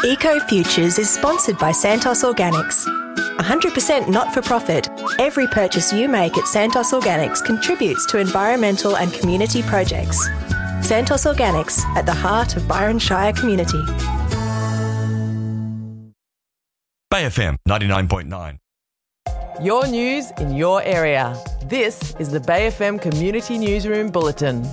Eco Futures is sponsored by Santos Organics. 100% not-for-profit, every purchase you make at Santos Organics contributes to environmental and community projects. Santos Organics, at the heart of Byron Shire community. Bay FM 99.9. Your news in your area. This is the Bay FM Community Newsroom Bulletin.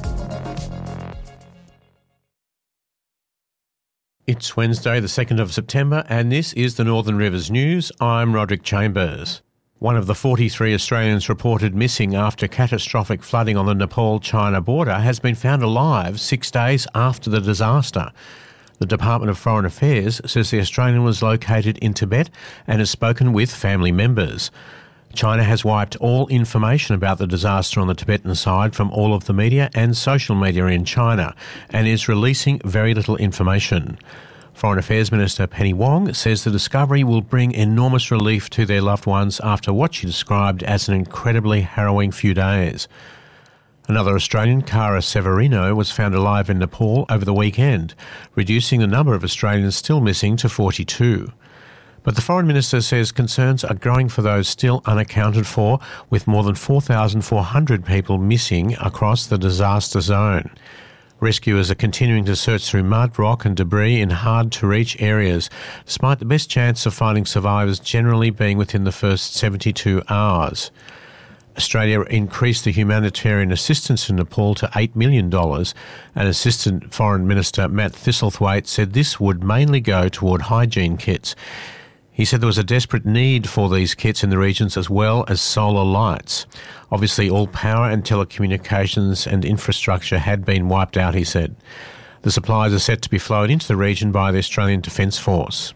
It's Wednesday, the 2nd of September, and this is the Northern Rivers News. I'm Roderick Chambers. One of the 43 Australians reported missing after catastrophic flooding on the Nepal-China border has been found alive 6 days after the disaster. The Department of Foreign Affairs says the Australian was located in Tibet and has spoken with family members. China has wiped all information about the disaster on the Tibetan side from all of the media and social media in China and is releasing very little information. Foreign Affairs Minister Penny Wong says the discovery will bring enormous relief to their loved ones after what she described as an incredibly harrowing few days. Another Australian, Cara Severino, was found alive in Nepal over the weekend, reducing the number of Australians still missing to 42. But the Foreign Minister says concerns are growing for those still unaccounted for, with more than 4,400 people missing across the disaster zone. Rescuers are continuing to search through mud, rock and debris in hard-to-reach areas, despite the best chance of finding survivors generally being within the first 72 hours. Australia increased the humanitarian assistance in Nepal to $8 million, and Assistant Foreign Minister Matt Thistlethwaite said this would mainly go toward hygiene kits. He said there was a desperate need for these kits in the regions as well as solar lights. Obviously, all power and telecommunications and infrastructure had been wiped out, he said. The supplies are set to be flown into the region by the Australian Defence Force.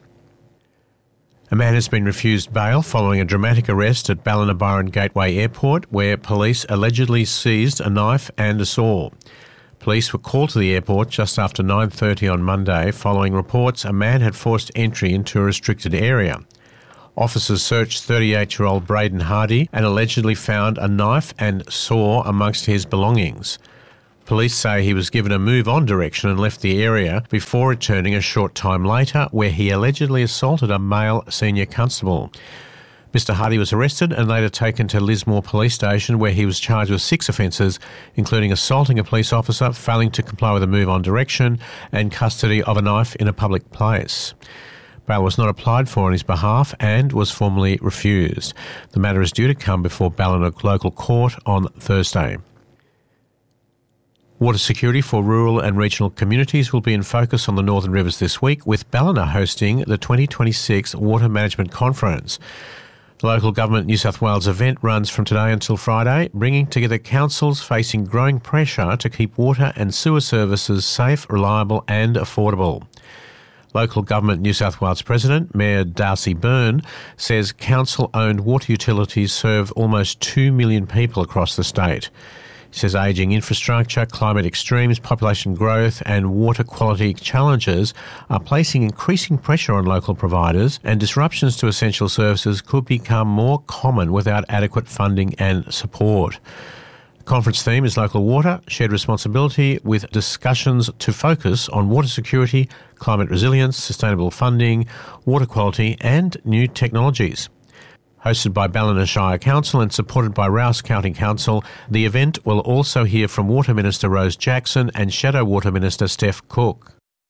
A man has been refused bail following a dramatic arrest at Ballina-Byron Gateway Airport, where police allegedly seized a knife and a saw. Police were called to the airport just after 9:30 on Monday following reports a man had forced entry into a restricted area. Officers searched 38-year-old Braden Hardy and allegedly found a knife and saw amongst his belongings. Police say he was given a move-on direction and left the area before returning a short time later, where he allegedly assaulted a male senior constable. Mr Hardy was arrested and later taken to Lismore Police Station, where he was charged with 6 offences, including assaulting a police officer, failing to comply with a move-on direction, and custody of a knife in a public place. Bail was not applied for on his behalf and was formally refused. The matter is due to come before Ballina Local Court on Thursday. Water security for rural and regional communities will be in focus on the Northern Rivers this week, with Ballina hosting the 2026 Water Management Conference. The Local Government New South Wales event runs from today until Friday, bringing together councils facing growing pressure to keep water and sewer services safe, reliable and affordable. Local Government New South Wales President, Mayor Darcy Byrne, says council-owned water utilities serve almost 2 million people across the state. He says ageing infrastructure, climate extremes, population growth and water quality challenges are placing increasing pressure on local providers, and disruptions to essential services could become more common without adequate funding and support. The conference theme is Local Water, Shared Responsibility, with discussions to focus on water security, climate resilience, sustainable funding, water quality and new technologies. Hosted by Ballina Shire Council and supported by Rouse County Council, the event will also hear from Water Minister Rose Jackson and Shadow Water Minister Steph Cook.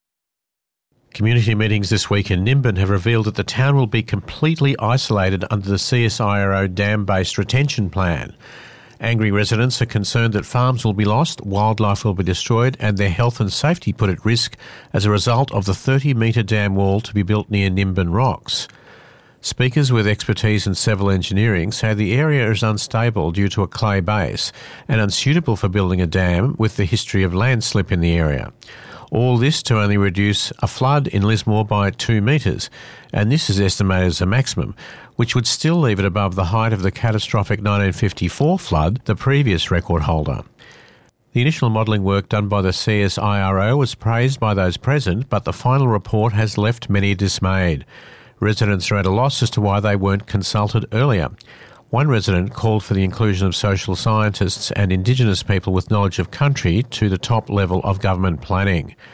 Community meetings this week in Nimbin have revealed that the town will be completely isolated under the CSIRO dam-based retention plan. Angry residents are concerned that farms will be lost, wildlife will be destroyed and their health and safety put at risk as a result of the 30-metre dam wall to be built near Nimbin Rocks. Speakers with expertise in civil engineering say the area is unstable due to a clay base and unsuitable for building a dam with the history of landslip in the area. All this to only reduce a flood in Lismore by 2 metres, and this is estimated as a maximum, which would still leave it above the height of the catastrophic 1954 flood, the previous record holder. The initial modelling work done by the CSIRO was praised by those present, but the final report has left many dismayed. Residents are at a loss as to why they weren't consulted earlier. One resident called for the inclusion of social scientists and Indigenous people with knowledge of country to the top level of government planning.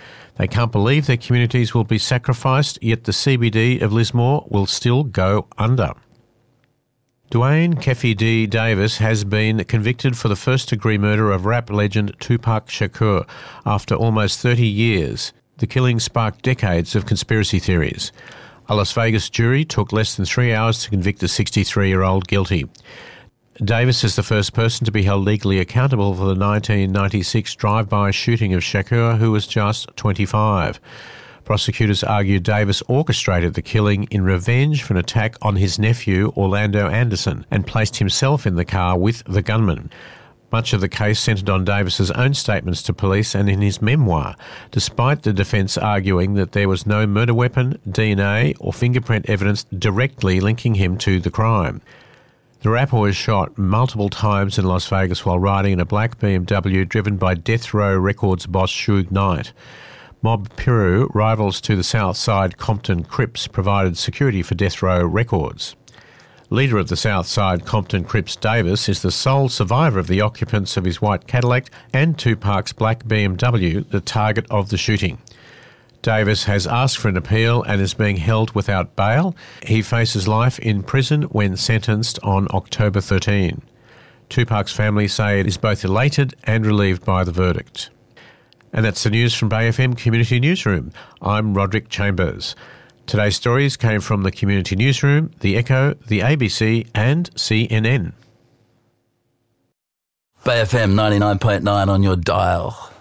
They can't believe their communities will be sacrificed, yet the CBD of Lismore will still go under. Dwayne Keffi D. Davis has been convicted for the first-degree murder of rap legend Tupac Shakur after almost 30 years. The killing sparked decades of conspiracy theories. A Las Vegas jury took less than 3 hours to convict the 63-year-old guilty. Davis is the first person to be held legally accountable for the 1996 drive-by shooting of Shakur, who was just 25. Prosecutors argue Davis orchestrated the killing in revenge for an attack on his nephew, Orlando Anderson, and placed himself in the car with the gunman. Much of the case centred on Davis's own statements to police and in his memoir, despite the defence arguing that there was no murder weapon, DNA or fingerprint evidence directly linking him to the crime. The rapper was shot multiple times in Las Vegas while riding in a black BMW driven by Death Row Records boss Suge Knight. Mob Piru, rivals to the Southside Compton Crips, provided security for Death Row Records. Leader of the Southside Compton Crips, Davis, is the sole survivor of the occupants of his white Cadillac and Tupac's black BMW, the target of the shooting. Davis has asked for an appeal and is being held without bail. He faces life in prison when sentenced on October 13. Tupac's family say it is both elated and relieved by the verdict. And that's the news from Bay FM Community Newsroom. I'm Roderick Chambers. Today's stories came from the Community Newsroom, The Echo, the ABC and CNN. Bay FM 99.9 on your dial.